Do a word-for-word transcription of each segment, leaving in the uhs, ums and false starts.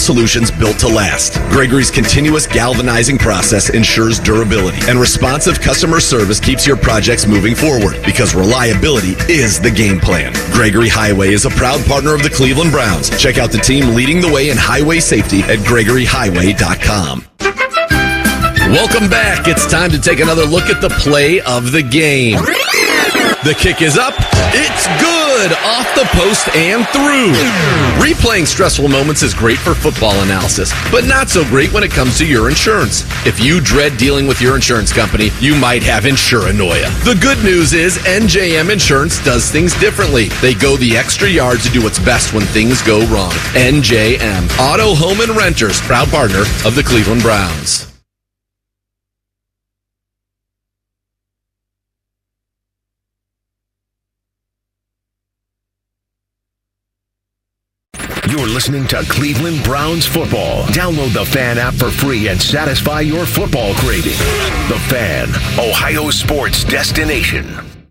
solutions built to last. Gregory's continuous galvanizing process ensures durability, and responsive customer service keeps your projects moving forward because reliability is the game plan. Gregory Highway is a proud partner of the Cleveland Browns. Check out the team leading the way in highway safety at gregory highway dot com. Welcome back. It's time to take another look at the play of the game. The kick is up. It's good. Off the post and through. Replaying stressful moments is great for football analysis, but not so great when it comes to your insurance. If you dread dealing with your insurance company, you might have insuranoia. The good news is N J M Insurance does things differently. They go the extra yard to do what's best when things go wrong. N J M, Auto, Home, and Renters, proud partner of the Cleveland Browns. You're listening to Cleveland Browns football. Download the Fan app for free and satisfy your football craving. The Fan, Ohio sports destination.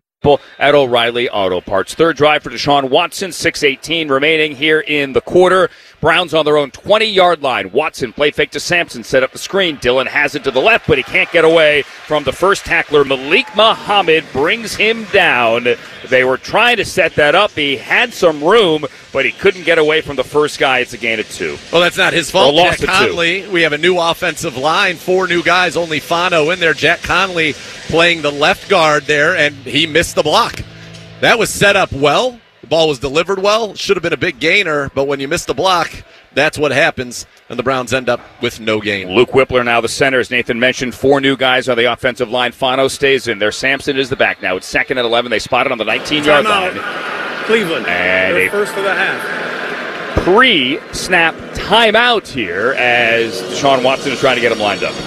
At O'Reilly Auto Parts. Third drive for Deshaun Watson, six eighteen remaining here in the quarter. Browns on their own twenty-yard line. Watson, play fake to Sampson, set up the screen. Dillon has it to the left, but he can't get away from the first tackler. Malik Muhammad brings him down. They were trying to set that up. He had some room, but he couldn't get away from the first guy. It's a gain of two. Well, that's not his fault. Well, Jack Conley, we have a new offensive line, four new guys, only Fano in there. Jack Conley playing the left guard there, and he missed the block. That was set up well. The ball was delivered well. Should have been a big gainer, but when you miss the block, that's what happens, and the Browns end up with no gain. Luke Whippler now the center. As Nathan mentioned, four new guys on the offensive line. Fano stays in there. Sampson is the back now. It's second and eleven. They spot it on the nineteen-yard line. Cleveland, and a first of the half. Pre-snap timeout here as Deshaun Watson is trying to get him lined up.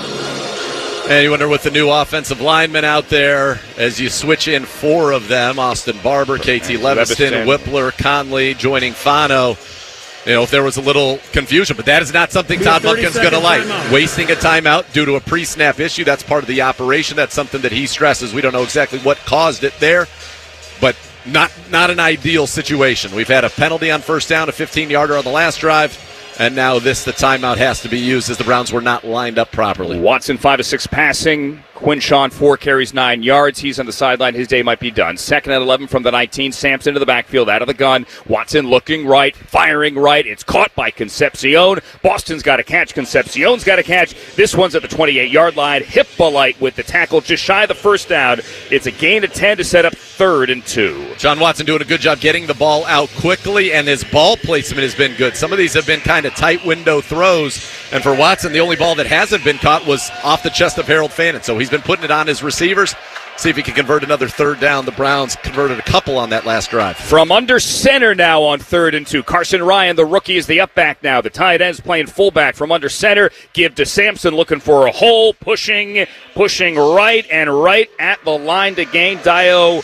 And you wonder with the new offensive linemen out there, as you switch in four of them, Austin Barber, K T Leviston, Leviston. Whippler, Conley joining Fano. You know, if there was a little confusion, but that is not something Todd Monken's going to like. Timeout. Wasting a timeout due to a pre-snap issue, that's part of the operation. That's something that he stresses. We don't know exactly what caused it there, but not not an ideal situation. We've had a penalty on first down, a fifteen-yarder on the last drive, and now this, the timeout has to be used as the Browns were not lined up properly. Watson five to six passing. Quinshawn four carries, nine yards. He's on the sideline. His day might be done. Second and eleven from the nineteen. Sampson to the backfield, out of the gun. Watson looking right, firing right. It's caught by Concepcion. Boston's got a catch. Concepcion's got a catch. This one's at the twenty-eight-yard line. Hippolyte with the tackle, just shy of the first down. It's a gain of ten to set up third and two. John Watson doing a good job getting the ball out quickly, and his ball placement has been good. Some of these have been kind of tight window throws, and for Watson, the only ball that hasn't been caught was off the chest of Harold Fannin. So he's been putting it on his receivers. See if he can convert another third down. The Browns converted a couple on that last drive. From under center now on third and two. Carson Ryan, the rookie, is the up back now. The tight end's playing fullback from under center. Give to Sampson, looking for a hole. Pushing, pushing right and right at the line to gain. Dio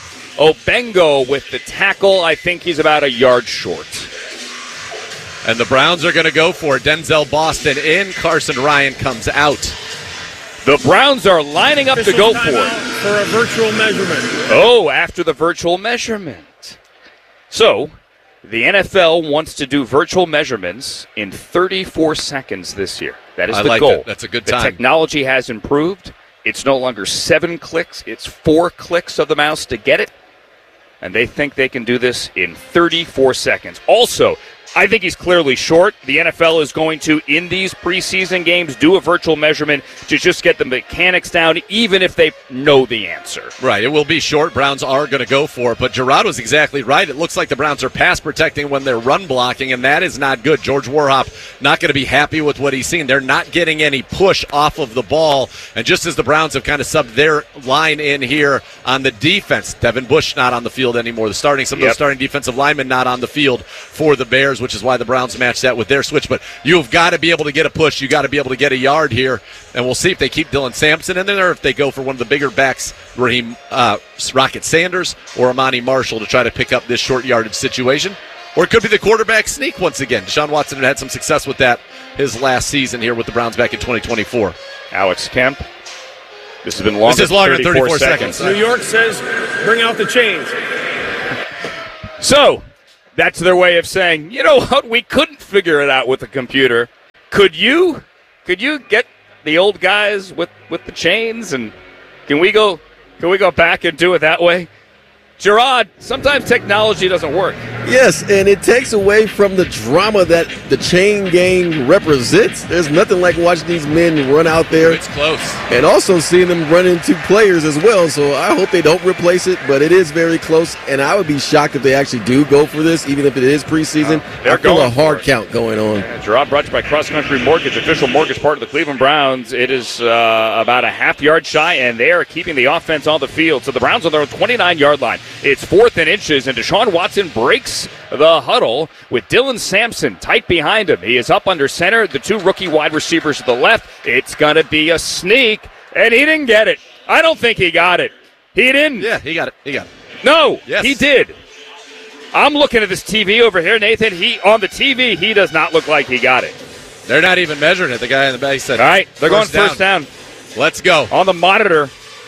Obengo with the tackle. I think he's about a yard short. And the Browns are going to go for it. Denzel Boston in. Carson Ryan comes out. The Browns are lining up to go for it. For a virtual measurement. Oh, after the virtual measurement. So, the N F L wants to do virtual measurements in thirty-four seconds this year. That is I the like goal. it. That's a good the time. The technology has improved. It's no longer seven clicks. It's four clicks of the mouse to get it. And they think they can do this in thirty-four seconds. Also, I think he's clearly short. The N F L is going to, in these preseason games, do a virtual measurement to just get the mechanics down, even if they know the answer. Right, it will be short. Browns are going to go for it. But Gerard was exactly right. It looks like the Browns are pass protecting when they're run blocking, and that is not good. George Warhop not going to be happy with what he's seen. They're not getting any push off of the ball. And just as the Browns have kind of subbed their line in here on the defense, Devin Bush not on the field anymore. The starting, some of yep. those starting defensive linemen not on the field for the Bears, which is why the Browns match that with their switch. But you've got to be able to get a push. You've got to be able to get a yard here. And we'll see if they keep Dylan Sampson in there or if they go for one of the bigger backs, Raheem uh, Rocket Sanders or Amani Marshall, to try to pick up this short yardage situation. Or it could be the quarterback sneak once again. Deshaun Watson had some success with that his last season here with the Browns back in twenty twenty-four. Alex Kemp. This has been longer, this is longer than thirty-four, thirty-four seconds. seconds. New York says, bring out the chains. So, that's their way of saying, you know what, we couldn't figure it out with the computer. Could you could you get the old guys with, with the chains, and can we go can we go back and do it that way? Gerard, sometimes technology doesn't work. Yes, and it takes away from the drama that the chain gang represents. There's nothing like watching these men run out there. It's close. And also seeing them run into players as well. So I hope they don't replace it, but it is very close. And I would be shocked if they actually do go for this, even if it is preseason. Uh, they're I feel going a hard for it. count going on. Yeah, Gerard brought to you by Cross Country Mortgage, official mortgage partner of the Cleveland Browns. It is uh, about a half yard shy, and they are keeping the offense on the field. So the Browns on their own twenty-nine-yard line. It's fourth and inches, and Deshaun Watson breaks the huddle with Dylan Sampson tight behind him. He is up under center. The two rookie wide receivers to the left. It's going to be a sneak, and he didn't get it. I don't think he got it. He didn't. Yeah, he got it. He got it. No, Yes. he did. I'm looking at this T V over here, Nathan. He on the T V, he does not look like he got it. They're not even measuring it. The guy in the back said, All right, they're first going first down. Let's go. On the monitor,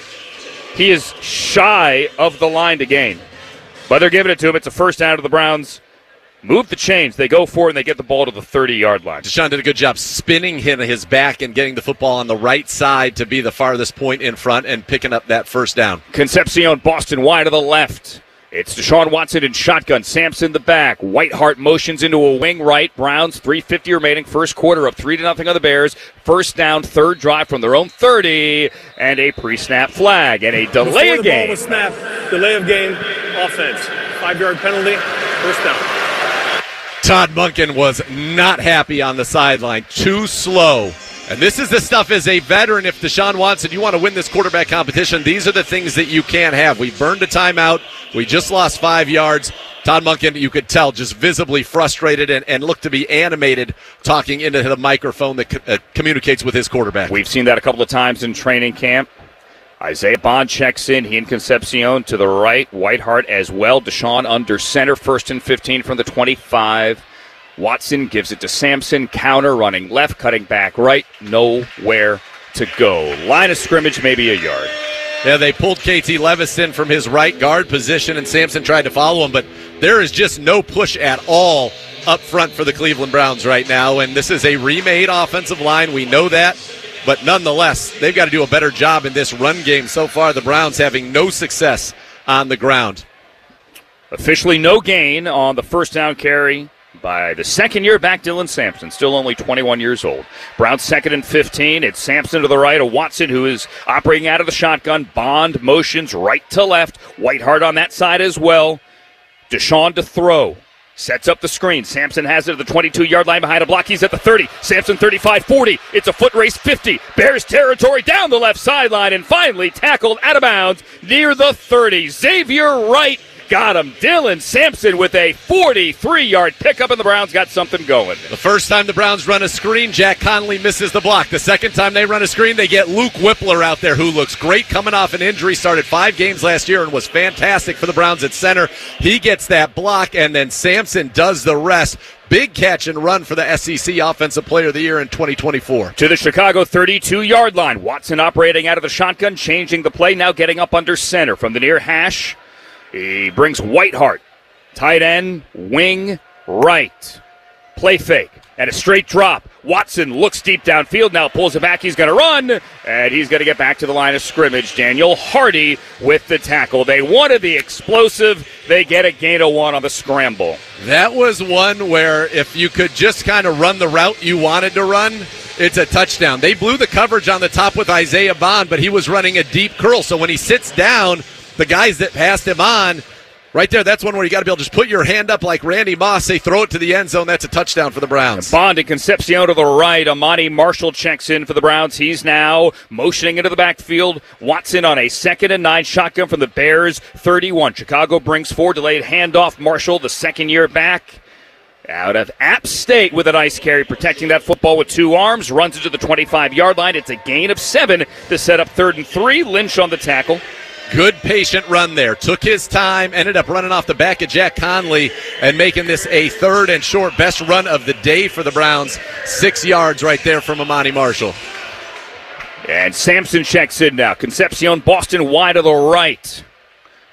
he is shy of the line to gain. But they're giving it to him. It's a first down to the Browns. Move the chains. They go for it, and they get the ball to the thirty-yard line. Deshaun did a good job spinning him his back and getting the football on the right side to be the farthest point in front and picking up that first down. Concepcion, Boston wide to the left. It's Deshaun Watson in shotgun. Sampson the back. Whitehart motions into a wing right. Browns three fifty remaining. First quarter up three to nothing on the Bears. First down, third drive from their own thirty, and a pre-snap flag and a delay Before of the ball game. was snapped, delay of game, offense. Five-yard penalty, first down. Todd Monken was not happy on the sideline. Too slow. And this is the stuff as a veteran. If Deshaun Watson, you want to win this quarterback competition, these are the things that you can't have. We burned a timeout. We just lost five yards. Todd Monken, you could tell, just visibly frustrated and, and looked to be animated talking into the microphone that co- uh, communicates with his quarterback. We've seen that a couple of times in training camp. Isaiah Bond checks in. He and Concepcion to the right. Whitehart as well. Deshaun under center. First and fifteen from the twenty-five. Watson gives it to Sampson. Counter running left, cutting back right. Nowhere to go. Line of scrimmage, maybe a yard. Yeah, they pulled K T Levison from his right guard position, and Sampson tried to follow him, but there is just no push at all up front for the Cleveland Browns right now, and this is a remade offensive line. We know that, but nonetheless, they've got to do a better job in this run game. So far, the Browns having no success on the ground. Officially no gain on the first down carry by the second-year back Dylan Sampson, still only twenty-one years old. Browns second and fifteen. It's Sampson to the right, a Watson who is operating out of the shotgun. Bond motions right to left. Whitehart on that side as well. Deshaun to throw. Sets up the screen. Sampson has it at the twenty-two-yard line behind a block. He's at the thirty. Sampson thirty-five forty. It's a foot race fifty. Bears territory down the left sideline and finally tackled out of bounds near the thirty. Xavier Wright got him. Dylan Sampson with a forty-three-yard pickup, and the Browns got something going. The first time the Browns run a screen, Jack Conley misses the block. The second time they run a screen, they get Luke Whippler out there, who looks great coming off an injury, started five games last year and was fantastic for the Browns at center. He gets that block, and then Sampson does the rest. Big catch and run for the S E C Offensive Player of the Year in twenty twenty-four. To the Chicago thirty-two-yard line. Watson operating out of the shotgun, changing the play, now getting up under center from the near hash. He brings Whitehart, tight end, wing, right. Play fake, and a straight drop. Watson looks deep downfield, now pulls it back. He's going to run, and he's going to get back to the line of scrimmage. Daniel Hardy with the tackle. They wanted the explosive. They get a gain of one on the scramble. That was one where if you could just kind of run the route you wanted to run, it's a touchdown. They blew the coverage on the top with Isaiah Bond, but he was running a deep curl. So when he sits down, the guys that passed him on, right there, that's one where you got to be able to just put your hand up like Randy Moss, say throw it to the end zone. That's a touchdown for the Browns. Bond and Concepcion to the right. Amani Marshall checks in for the Browns. He's now motioning into the backfield. Watson on a second and nine shotgun from the Bears thirty-one. Chicago brings four. Delayed handoff. Marshall, the second year back, out of App State with a nice carry, protecting that football with two arms. Runs it to the twenty-five-yard line. It's a gain of seven to set up third and three. Lynch on the tackle. Good patient run there. Took his time, ended up running off the back of Jack Conley and making this a third and short. Best run of the day for the Browns. Six yards right there from Amani Marshall. And Sampson checks in now. Concepcion, Boston wide to the right.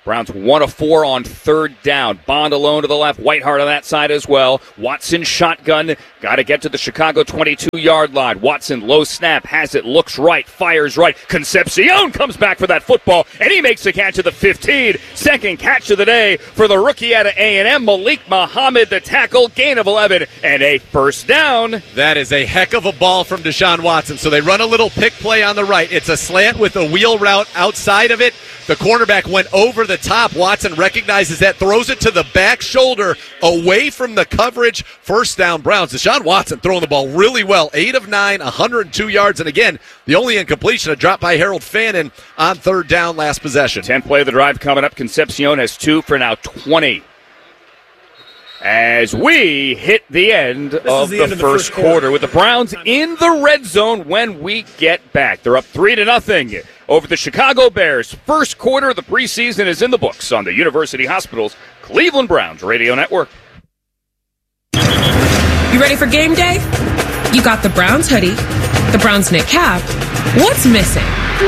Browns one of four on third down. Bond alone to the left. Whiteheart on that side as well. Watson shotgun. Got to get to the Chicago twenty-two-yard line. Watson low snap. Has it. Looks right. Fires right. Concepcion comes back for that football. And he makes the catch at the fifteen. Second catch of the day for the rookie out of A and M. Malik Muhammad, the tackle. Gain of eleven. And a first down. That is a heck of a ball from Deshaun Watson. So they run a little pick play on the right. It's a slant with a wheel route outside of it. The cornerback went over the top. Watson recognizes that, throws it to the back shoulder, away from the coverage. First down, Browns. Deshaun Watson throwing the ball really well. eight of nine, one hundred two yards. And again, the only incompletion, a drop by Harold Fannin on third down last possession. tenth play of the drive coming up. Concepcion has two for now twenty. As we hit the end, of the, the end of the first, first quarter. quarter with the Browns in the red zone when we get back. They're up three to nothing over the Chicago Bears. First quarter of the preseason is in the books on the University Hospitals Cleveland Browns Radio Network. You ready for game day? You got the Browns hoodie, the Browns knit cap. What's missing?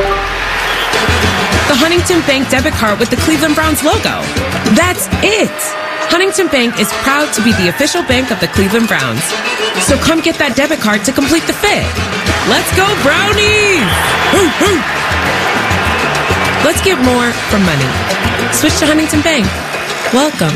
The Huntington Bank debit card with the Cleveland Browns logo. That's it. Huntington Bank is proud to be the official bank of the Cleveland Browns. So come get that debit card to complete the fit. Let's go, Brownies! Woo, woo. Let's get more for money. Switch to Huntington Bank. Welcome.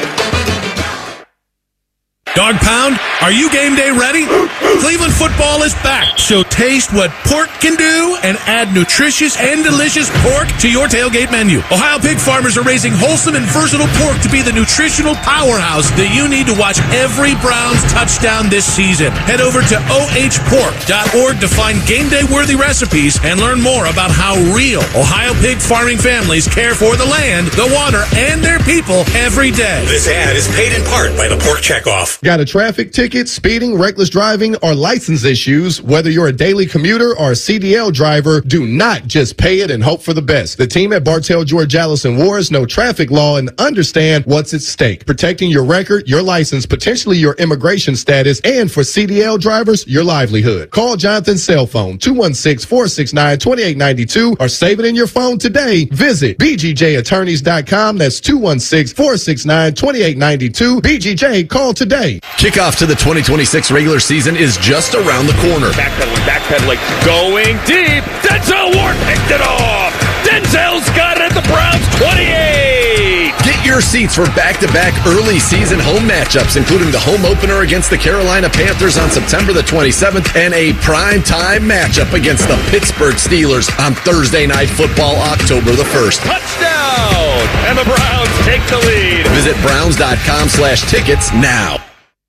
Dog Pound, are you game day ready? Cleveland football is back, so taste what pork can do and add nutritious and delicious pork to your tailgate menu. Ohio pig farmers are raising wholesome and versatile pork to be the nutritional powerhouse that you need to watch every Browns touchdown this season. Head over to O H pork dot org to find game day worthy recipes and learn more about how real Ohio pig farming families care for the land, the water, and their people every day. This ad is paid in part by the Pork Checkoff. Got a traffic ticket, speeding, reckless driving, or license issues? Whether you're a daily commuter or a C D L driver, do not just pay it and hope for the best. The team at Bartell, George, Alice, and Wars know traffic law and understand what's at stake. Protecting your record, your license, potentially your immigration status, and for C D L drivers, your livelihood. Call Jonathan's cell phone, two one six, four six nine, two eight nine two, or save it in your phone today. Visit b g j attorneys dot com. That's two one six, four six nine, two eight nine two. B G J, call today. Kickoff to the twenty twenty-six regular season is just around the corner. Backpedaling, backpedaling, going deep. Denzel Ward picked it off. Denzel's got it at the Browns twenty-eight. Get your seats for back-to-back early season home matchups, including the home opener against the Carolina Panthers on September the twenty-seventh and a prime-time matchup against the Pittsburgh Steelers on Thursday Night Football, October the first. Touchdown! And the Browns take the lead. Visit browns dot com slash tickets now.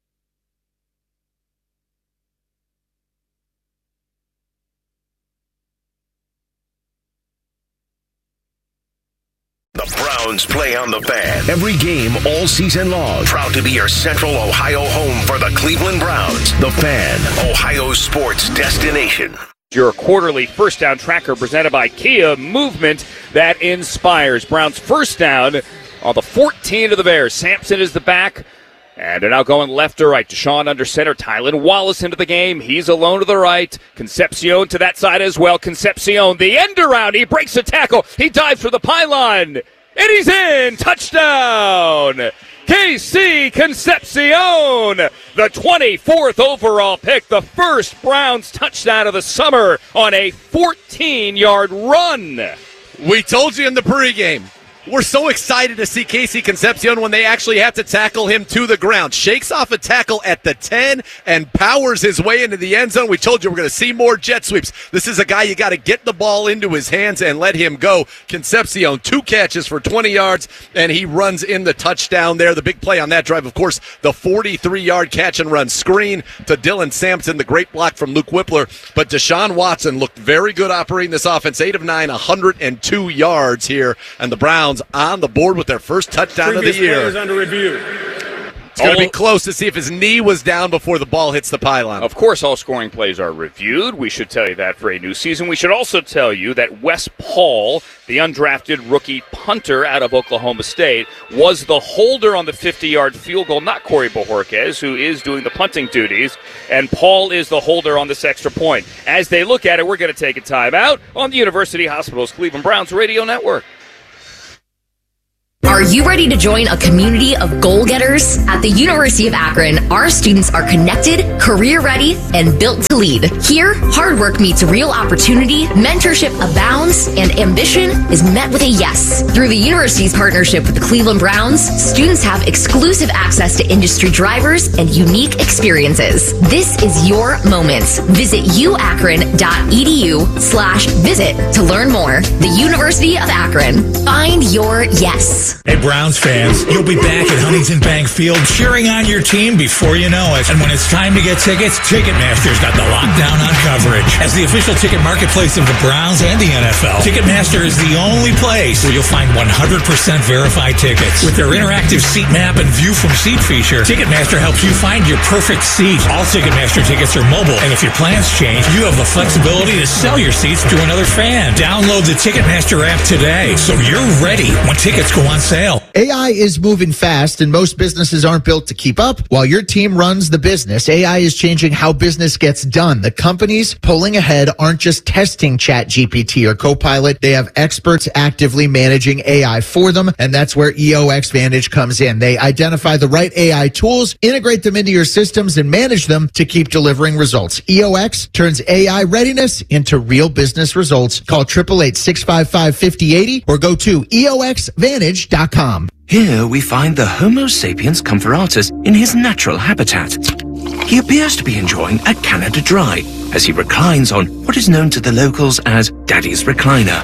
The Browns play on the Fan. Every game all season long. Proud to be your Central Ohio home for the Cleveland Browns. The Fan, Ohio's sports destination. Your quarterly first down tracker presented by Kia, movement that inspires. Browns first down on the fourteen of the Bears. Sampson is the back. And they're now going left to right. Deshaun under center. Tylan Wallace into the game. He's alone to the right. Concepcion to that side as well. Concepcion, the end around. He breaks a tackle. He dives for the pylon. And he's in. Touchdown. K C Concepcion, the twenty-fourth overall pick. The first Browns touchdown of the summer on a fourteen-yard run. We told you in the pregame. We're so excited to see K C Concepcion when they actually have to tackle him to the ground. Shakes off a tackle at the ten and powers his way into the end zone. We told you we're going to see more jet sweeps. This is a guy you got to get the ball into his hands and let him go. Concepcion, two catches for twenty yards, and he runs in the touchdown there. The big play on that drive, of course, the forty-three-yard catch and run screen to Dylan Sampson, the great block from Luke Whippler. But Deshaun Watson looked very good operating this offense. eight of nine, one hundred two yards here, and the Browns on the board with their first touchdown Previous of the year. Players under review. It's going to be close to see if his knee was down before the ball hits the pylon. Of course, all scoring plays are reviewed. We should tell you that for a new season. We should also tell you that Wes Paul, the undrafted rookie punter out of Oklahoma State, was the holder on the fifty-yard field goal, not Corey Bojorquez, who is doing the punting duties, and Paul is the holder on this extra point. As they look at it, we're going to take a timeout on the University Hospitals Cleveland Browns Radio Network. Are you ready to join a community of goal-getters? At the University of Akron, our students are connected, career-ready, and built to lead. Here, hard work meets real opportunity, mentorship abounds, and ambition is met with a yes. Through the university's partnership with the Cleveland Browns, students have exclusive access to industry drivers and unique experiences. This is your moment. Visit uakron.edu slash visit to learn more. The University of Akron. Find your yes. Hey, Browns fans, you'll be back at Huntington Bank Field cheering on your team before you know it. And when it's time to get tickets, Ticketmaster's got the lockdown on coverage. As the official ticket marketplace of the Browns and the N F L, Ticketmaster is the only place where you'll find one hundred percent verified tickets. With their interactive seat map and view from seat feature, Ticketmaster helps you find your perfect seat. All Ticketmaster tickets are mobile, and if your plans change, you have the flexibility to sell your seats to another fan. Download the Ticketmaster app today so you're ready when tickets go on sale. A I is moving fast and most businesses aren't built to keep up. While your team runs the business, A I is changing how business gets done. The companies pulling ahead aren't just testing ChatGPT or Copilot. They have experts actively managing A I for them, and that's where E O X Vantage comes in. They identify the right A I tools, integrate them into your systems, and manage them to keep delivering results. E O X turns A I readiness into real business results. Call eight eight eight, six five five, five oh eight oh or go to E O X vantage dot com. Here we find the Homo sapiens comparatus in his natural habitat. He appears to be enjoying a Canada Dry as he reclines on what is known to the locals as Daddy's Recliner.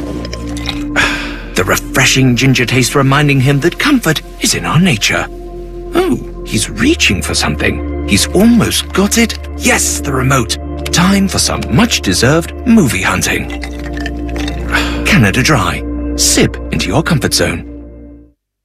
The refreshing ginger taste reminding him that comfort is in our nature. Oh, he's reaching for something. He's almost got it. Yes, the remote. Time for some much-deserved movie hunting. Canada Dry. Sip into your comfort zone.